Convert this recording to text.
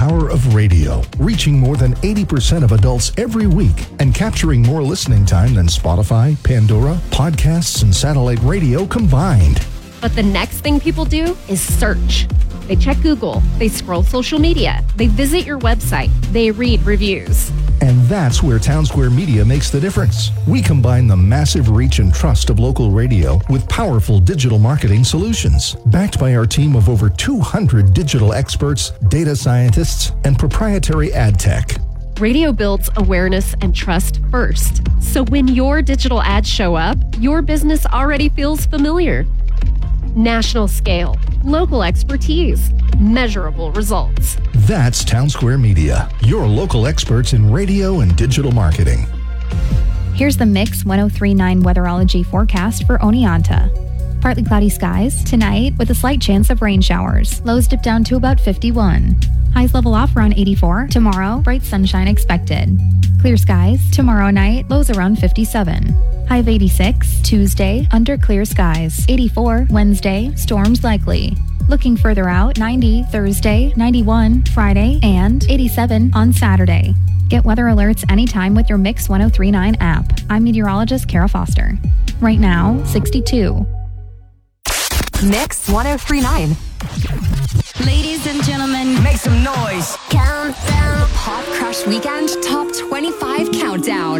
power of radio, reaching more than 80% of adults every week and capturing more listening time than Spotify, Pandora, podcasts, and satellite radio combined. But the next thing people do is search. They check Google, they scroll social media, they visit your website, they read reviews. And that's where Townsquare Media makes the difference. We combine the massive reach and trust of local radio with powerful digital marketing solutions, backed by our team of over 200 digital experts, data scientists, and proprietary ad tech. Radio builds awareness and trust first. So when your digital ads show up, your business already feels familiar. National scale, local expertise, measurable results. That's Townsquare Media, your local experts in radio and digital marketing. Here's the Mix 1039 weatherology forecast for Oneonta. Partly cloudy skies tonight with a slight chance of rain showers. Lows dip down to about 51. Highs level off around 84. Tomorrow, bright sunshine expected. Clear skies tomorrow night, lows around 57. High of 86 Tuesday, under clear skies. 84 Wednesday, storms likely. Looking further out, 90 Thursday, 91 Friday, and 87 on Saturday. Get weather alerts anytime with your Mix 1039 app. I'm meteorologist Kara Foster. Right now, 62. Mix 1039. Ladies and gentlemen, Make some noise. countdown. Pop Crush Weekend Top 25 Countdown.